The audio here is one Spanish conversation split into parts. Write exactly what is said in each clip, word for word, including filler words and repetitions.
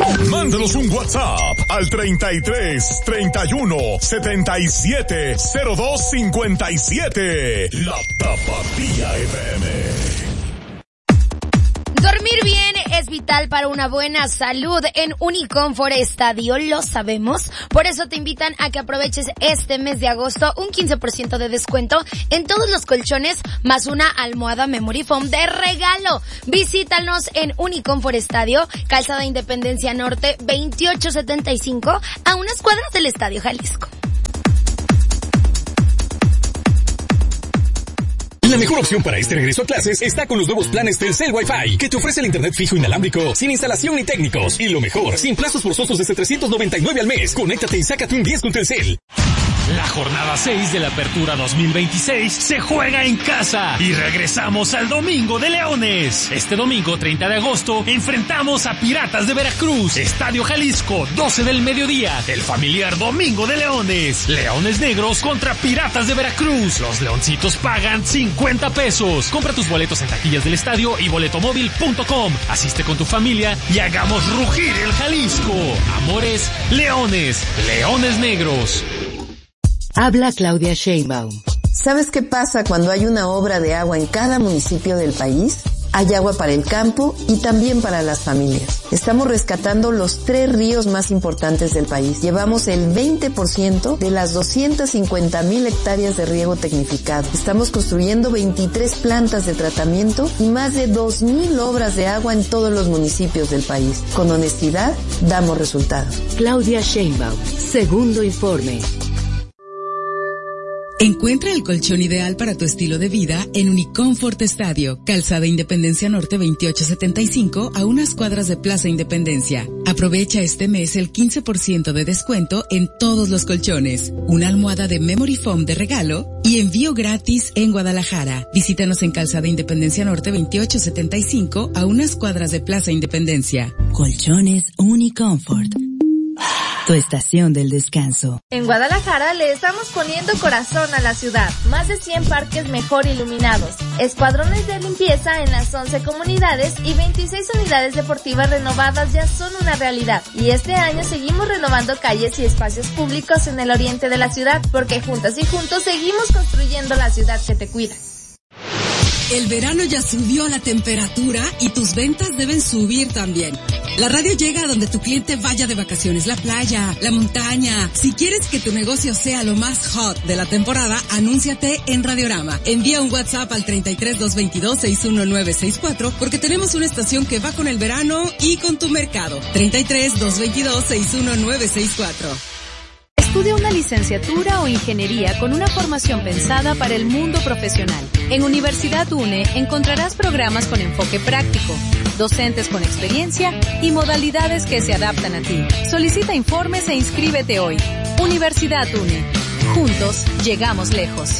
Mándanos un WhatsApp al treinta y tres, treinta y uno, setenta y siete, cero dos cincuenta y siete. La Tapatía F M. Dormir bien es vital para una buena salud. En Unicomfort Estadio lo sabemos. Por eso te invitan a que aproveches este mes de agosto un quince por ciento de descuento en todos los colchones más una almohada Memory Foam de regalo. Visítanos en Unicomfort Estadio, Calzada Independencia Norte veintiocho setenta y cinco, a unas cuadras del Estadio Jalisco. La mejor opción para este regreso a clases está con los nuevos planes Telcel Wi-Fi, que te ofrece el internet fijo inalámbrico, sin instalación ni técnicos. Y lo mejor, sin plazos forzosos desde trescientos noventa y nueve al mes. Conéctate y sácate un diez con Telcel. La jornada seis de la Apertura dos mil veintiséis se juega en casa y regresamos al Domingo de Leones. Este domingo treinta de agosto enfrentamos a Piratas de Veracruz, Estadio Jalisco, doce del mediodía, el familiar Domingo de Leones. Leones Negros contra Piratas de Veracruz. Los leoncitos pagan cincuenta pesos. Compra tus boletos en taquillas del estadio y boletomóvil punto com. Asiste con tu familia y hagamos rugir el Jalisco. Amores, Leones, Leones Negros. Habla Claudia Sheinbaum. ¿Sabes qué pasa cuando hay una obra de agua en cada municipio del país? Hay agua para el campo y también para las familias. Estamos rescatando los tres ríos más importantes del país. Llevamos el veinte por ciento de las doscientas cincuenta mil hectáreas de riego tecnificado. Estamos construyendo veintitrés plantas de tratamiento y más de dos mil obras de agua en todos los municipios del país. Con honestidad, damos resultados. Claudia Sheinbaum, segundo informe. Encuentra el colchón ideal para tu estilo de vida en Unicomfort Estadio, Calzada Independencia Norte veintiocho setenta y cinco, a unas cuadras de Plaza Independencia. Aprovecha este mes el quince por ciento de descuento en todos los colchones, una almohada de Memory Foam de regalo y envío gratis en Guadalajara. Visítanos en Calzada Independencia Norte veintiocho setenta y cinco, a unas cuadras de Plaza Independencia. Colchones Unicomfort. Tu estación del descanso. En Guadalajara le estamos poniendo corazón a la ciudad. Más de cien parques mejor iluminados, escuadrones de limpieza en las once comunidades y veintiséis unidades deportivas renovadas ya son una realidad. Y este año seguimos renovando calles y espacios públicos en el oriente de la ciudad, porque juntas y juntos seguimos construyendo la ciudad que te cuida. El verano ya subió la temperatura y tus ventas deben subir también. La radio llega a donde tu cliente vaya de vacaciones, la playa, la montaña. Si quieres que tu negocio sea lo más hot de la temporada, anúnciate en Radiorama. Envía un WhatsApp al treinta y tres, doscientos veintidós, sesenta y uno nueve sesenta y cuatro porque tenemos una estación que va con el verano y con tu mercado. treinta y tres, doscientos veintidós, sesenta y uno nueve sesenta y cuatro. Estudia una licenciatura o ingeniería con una formación pensada para el mundo profesional. En Universidad UNE encontrarás programas con enfoque práctico, docentes con experiencia y modalidades que se adaptan a ti. Solicita informes e inscríbete hoy. Universidad UNE. Juntos llegamos lejos.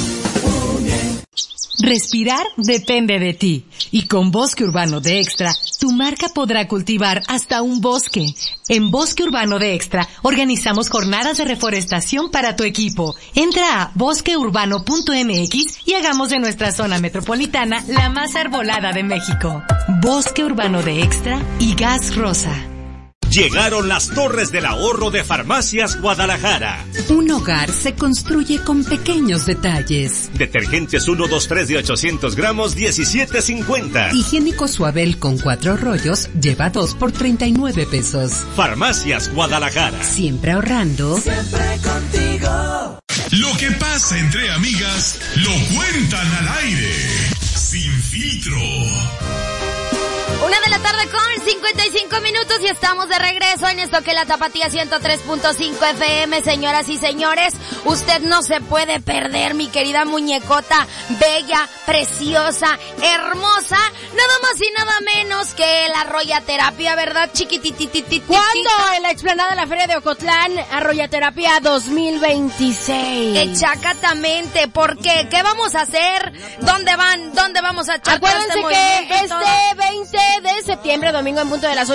Respirar depende de ti. Y con Bosque Urbano de Extra, tu marca podrá cultivar hasta un bosque. En Bosque Urbano de Extra, organizamos jornadas de reforestación para tu equipo. Entra a bosque urbano punto m x y hagamos de nuestra zona metropolitana la más arbolada de México. Bosque Urbano de Extra y Gas Rosa. Llegaron las Torres del Ahorro de Farmacias Guadalajara. Un hogar se construye con pequeños detalles. Detergentes uno, dos, tres de ochocientos gramos, diecisiete cincuenta. Higiénico Suabel con cuatro rollos, lleva dos por treinta y nueve pesos. Farmacias Guadalajara. Siempre ahorrando. Siempre contigo. Lo que pasa entre amigas, lo cuentan al aire. Sin filtro. Una de la tarde con cincuenta y cinco minutos y estamos de regreso en esto que es la Tapatía ciento tres punto cinco F M, señoras y señores. Usted no se puede perder, mi querida muñecota, bella, preciosa, hermosa, nada más y nada menos que la Arroyaterapia, ¿verdad, chiquititititita? ¿Cuándo? En la explanada de la Feria de Ocotlán, Arroyaterapia dos mil veintiséis. Exactamente, ¿por qué? ¿Qué vamos a hacer? ¿Dónde van? ¿Dónde vamos a echar? Acuérdense este que este veinte de septiembre, domingo en punto de las ocho p m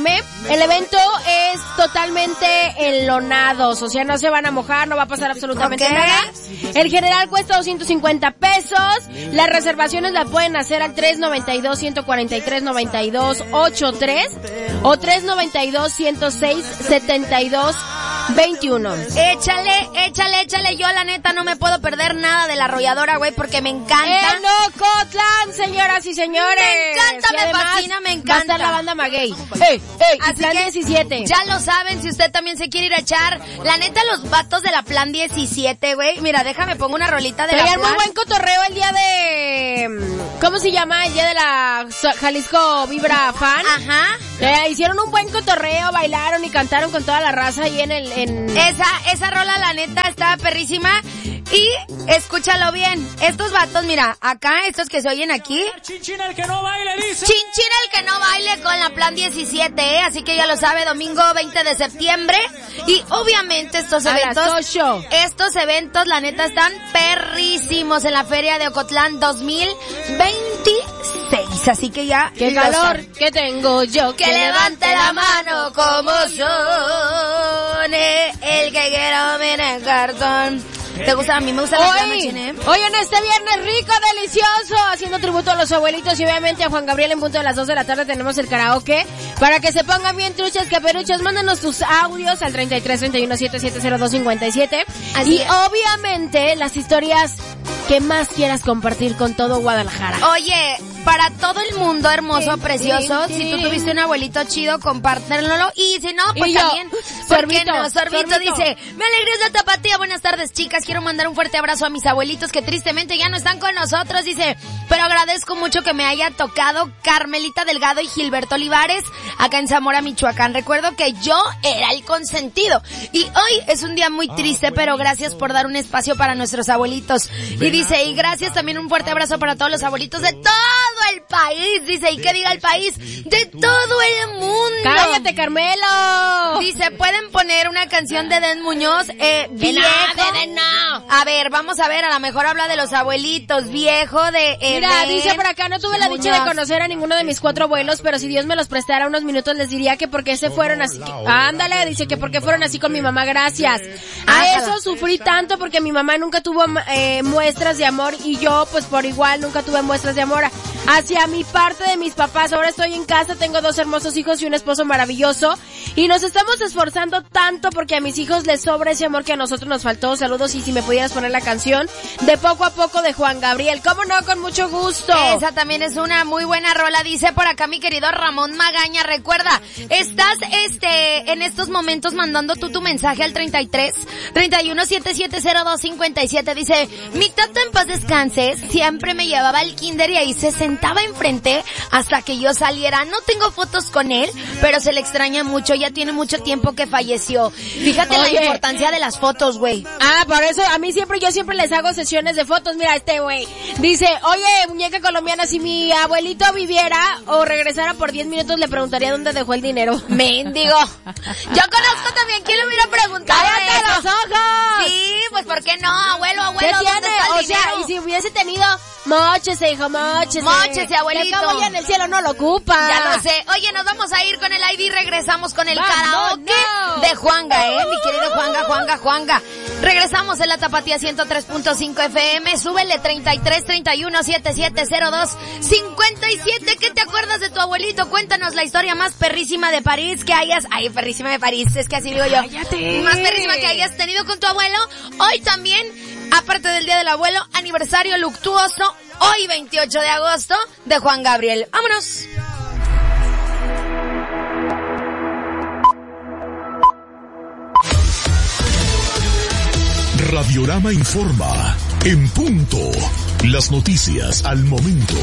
Espérame, el evento es totalmente enlonados, o sea, no se van a mojar, no va a pasar absolutamente ¿Okay? nada. El general cuesta doscientos cincuenta pesos, las reservaciones las pueden hacer al tres noventa y dos, ciento cuarenta y tres, noventa y dos, ochenta y tres o tres noventa y dos, ciento seis, setenta y dos, veintiuno. Échale, échale, échale. Yo, la neta, no me puedo perder nada de la arrolladora, güey, porque me encanta. ¡En Ocotlán, señoras y señores! Me encanta, y me además, fascina, me encanta. Va a estar la banda Maguey. ¡Ey, ey! Así Plan que diecisiete. Ya lo saben, si usted también se quiere ir a echar. La neta, los vatos de la Plan diecisiete, güey. Mira, déjame pongo una rolita de la Traían Plan. muy buen cotorreo el día de... ¿Cómo se llama? El día de la Jalisco Vibra Fan. Ajá. Eh, hicieron un buen cotorreo, bailaron y cantaron con toda la raza ahí en el... En... Esa, esa rola, la neta, estaba perrísima. Y escúchalo bien. Estos vatos, mira, acá, estos que se oyen aquí. Chinchina el que no baile, dice. Chinchina el que no baile con la Plan diecisiete, ¿eh? Así que ya lo sabe, domingo veinte de septiembre. Y obviamente estos A eventos, las ocho. estos eventos, la neta, están perrísimos en la Feria de Ocotlán dos mil veintiséis. Así que ya... ¡Qué lo calor saben. que tengo yo! Que levante la mano como Sone, el que quiera mirar cartón. ¿Te gusta? A mí me gusta la Plan Hoy, ¿eh? hoy en este viernes rico, delicioso, haciendo tributo a los abuelitos y obviamente a Juan Gabriel en punto de las dos de la tarde tenemos el karaoke. Para que se pongan bien truchas, caperuchas, mándanos tus audios al treinta y tres, treinta y uno, setenta y siete cero dos, cincuenta y siete. Así Y es. obviamente las historias que más quieras compartir con todo Guadalajara. Oye, para todo el mundo hermoso, Sí, precioso, sí, si sí. tú tuviste un abuelito chido, compártelo. Y si no, pues Y yo, también, ¿por qué sorbito, no? Sorbito, sorbito. dice, me alegres la tapatía, buenas tardes, chicas. Quiero mandar un fuerte abrazo a mis abuelitos que tristemente ya no están con nosotros, dice, pero agradezco mucho que me haya tocado Carmelita Delgado y Gilberto Olivares, acá en Zamora, Michoacán. Recuerdo que yo era el consentido. Y hoy es un día muy triste, pero gracias por dar un espacio para nuestros abuelitos. Y dice, y gracias también un fuerte abrazo para todos los abuelitos de todo el país, dice, y que diga el país, de todo el mundo. ¡Cállate, Carmelo! Dice, ¿pueden poner una canción de Den Muñoz? Eh, De viejo. no, de- de no. A ver, vamos a ver, a lo mejor habla de los abuelitos, viejo de... Eh, Mira, Den dice por acá, no tuve la dicha de Muñoz. conocer a ninguno de mis cuatro abuelos, pero si Dios me los prestara unos minutos les diría que por qué se fueron así. que- ándale, dice que por qué fueron así con mi mamá, gracias. A Ájala. eso sufrí tanto porque mi mamá nunca tuvo eh, muestras de amor y yo pues por igual nunca tuve muestras de amor hacia mi parte de mis papás. Ahora estoy en casa, tengo dos hermosos hijos y un esposo maravilloso y nos estamos esforzando tanto porque a mis hijos les sobra ese amor que a nosotros nos faltó. Saludos y si me pudieras poner la canción de Poco a Poco de Juan Gabriel. ¿Cómo no? Con mucho gusto. Esa también es una muy buena rola, dice por acá mi querido Ramón Magaña. Recuerda, estás este en estos momentos mandando tú tu mensaje al treinta y tres, treinta y uno, setenta y siete cero dos, cincuenta y siete. Dice, mi tata en paz descanse, siempre me llevaba al kinder y ahí se sentaba enfrente hasta que yo saliera. No tengo fotos con él, pero se le extraña mucho, ya tiene mucho tiempo que falleció. Fíjate Oye. la importancia de las fotos, güey. Ah, por eso a mí siempre, yo siempre les hago sesiones de fotos. Mira este güey. Dice, oye, muñeca colombiana, si mi abuelito viviera o regresara por diez minutos le preguntaría dónde dejó el dinero. Mendigo. Yo conozco también, ¿quién le hubiera preguntado ¡Cállate eso? los ojos! Sí, pues ¿por qué no? Abuelo, ¿Qué abuelo, ¿dónde tiene? está el O sea, dinero? y si hubiese tenido, móchese, hijo, móchese. Móchese, abuelito. Que acabo ya en el cielo no lo ocupa. Ya lo sé. Oye, nos vamos a ir con el I D y regresamos con el ¡Vámonos! karaoke de Juanga, ¿eh? Mi querido Juanga, Juanga, Juanga. Regresamos en la Tapatía ciento tres punto cinco F M. Súbele treinta y tres, treinta y uno, setenta y siete cero dos, cincuenta y siete. ¿Qué te acuerdas de tu abuelito? Cuéntanos la historia más perrísima de París que hayas... Ay, perrísima de París, es que así digo yo. ¡Cállate! Más perrísima que hayas tenido con tu abuelo. Hoy también, aparte del Día del Abuelo, aniversario luctuoso, hoy veintiocho de agosto, de Juan Gabriel. ¡Vámonos! Radiorama informa. En punto. Las noticias al momento.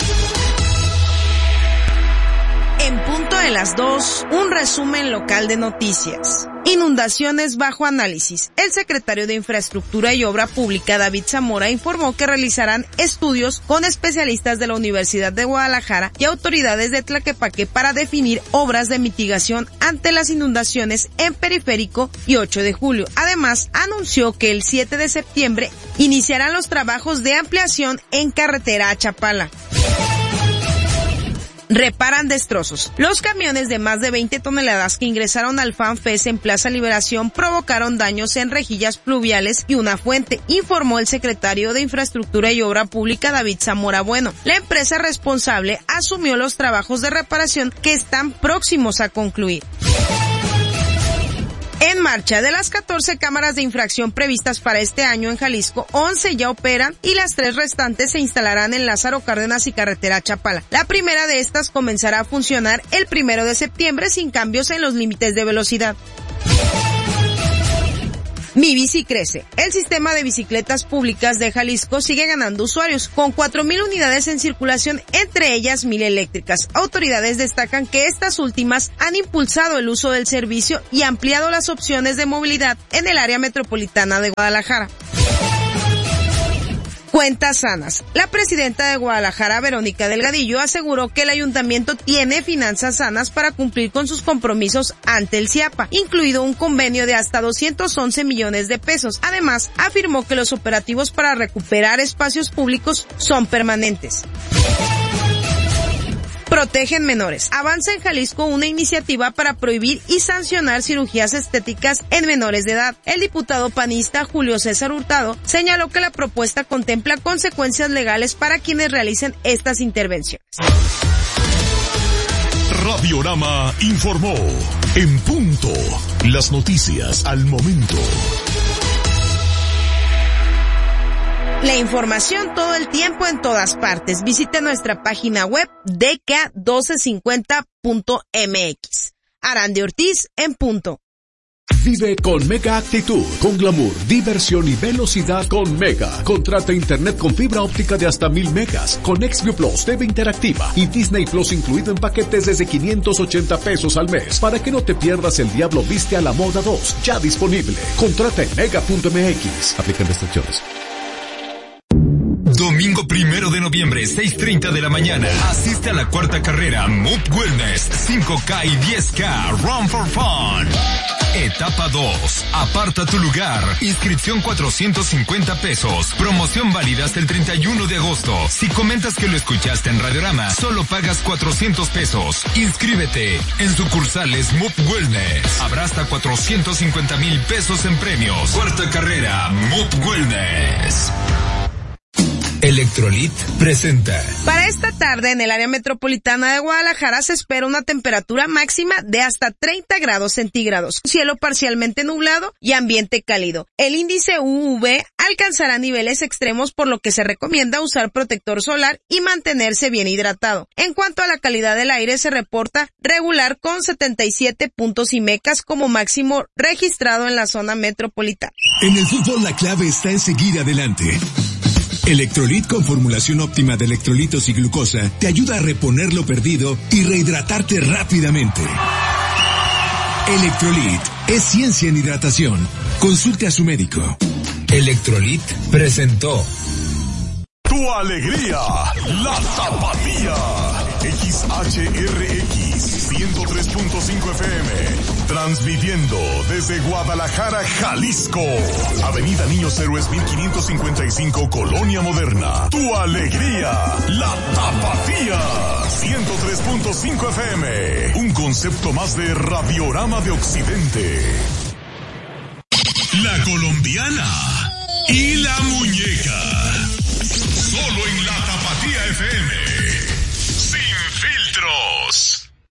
En punto de las dos, un resumen local de noticias. Inundaciones bajo análisis. El secretario de Infraestructura y Obra Pública, David Zamora, informó que realizarán estudios con especialistas de la Universidad de Guadalajara y autoridades de Tlaquepaque para definir obras de mitigación ante las inundaciones en Periférico y ocho de julio. Además, anunció que el siete de septiembre iniciarán los trabajos de ampliación en carretera a Chapala. reparan destrozos. Los camiones de más de veinte toneladas que ingresaron al FanFest en Plaza Liberación provocaron daños en rejillas pluviales y una fuente, informó el secretario de Infraestructura y Obra Pública David Zamora Bueno. La empresa responsable asumió los trabajos de reparación que están próximos a concluir. En marcha, de las catorce cámaras de infracción previstas para este año en Jalisco, once ya operan y las tres restantes se instalarán en Lázaro Cárdenas y Carretera Chapala. La primera de estas comenzará a funcionar el primero de septiembre sin cambios en los límites de velocidad. Mi Bici crece. El sistema de bicicletas públicas de Jalisco sigue ganando usuarios, con cuatro mil unidades en circulación, entre ellas mil eléctricas. Autoridades destacan que estas últimas han impulsado el uso del servicio y ampliado las opciones de movilidad en el área metropolitana de Guadalajara. Cuentas sanas. La presidenta de Guadalajara, Verónica Delgadillo, aseguró que el ayuntamiento tiene finanzas sanas para cumplir con sus compromisos ante el CIAPA, incluido un convenio de hasta doscientos once millones de pesos. Además, afirmó que los operativos para recuperar espacios públicos son permanentes. Protegen menores. Avanza en Jalisco una iniciativa para prohibir y sancionar cirugías estéticas en menores de edad. El diputado panista Julio César Hurtado señaló que la propuesta contempla consecuencias legales para quienes realicen estas intervenciones. Radiorama informó. En punto. Las noticias al momento. La información todo el tiempo en todas partes. Visite nuestra página web d k doce cincuenta punto m x. Arandi Ortiz en punto. Vive con Mega Actitud, con glamour, diversión y velocidad con Mega. Contrata internet con fibra óptica de hasta mil megas, con Xview Plus, T V interactiva y Disney Plus incluido en paquetes desde quinientos ochenta pesos al mes, para que no te pierdas El Diablo Viste a la Moda dos, ya disponible. Contrata en mega punto m x. Aplican restricciones. Domingo primero de noviembre, seis treinta de la mañana. Asiste a la cuarta carrera Mood Wellness cinco K y diez K Run for Fun. Etapa dos. Aparta tu lugar. Inscripción cuatrocientos cincuenta pesos. Promoción válida hasta el treinta y uno de agosto. Si comentas que lo escuchaste en Radiorama, solo pagas cuatrocientos pesos. Inscríbete en sucursales Mood Wellness. Habrá hasta cuatrocientos cincuenta mil pesos en premios. Cuarta carrera Mood Wellness. Electrolit presenta. Para esta tarde en el área metropolitana de Guadalajara se espera una temperatura máxima de hasta treinta grados centígrados, cielo parcialmente nublado y ambiente cálido. El índice U V alcanzará niveles extremos, por lo que se recomienda usar protector solar y mantenerse bien hidratado. En cuanto a la calidad del aire, se reporta regular con setenta y siete puntos I M E C A S como máximo registrado en la zona metropolitana. En el fútbol la clave está en seguir adelante. Electrolit con formulación óptima de electrolitos y glucosa te ayuda a reponer lo perdido y rehidratarte rápidamente. Electrolit es ciencia en hidratación. Consulte a su médico. Electrolit presentó. Tu alegría, la Tapatía. X H R X ciento tres punto cinco F M. Transmitiendo desde Guadalajara, Jalisco. Avenida Niños Héroes mil quinientos cincuenta y cinco, Colonia Moderna. Tu alegría, la Tapatía. ciento tres punto cinco F M. Un concepto más de Radiorama de Occidente.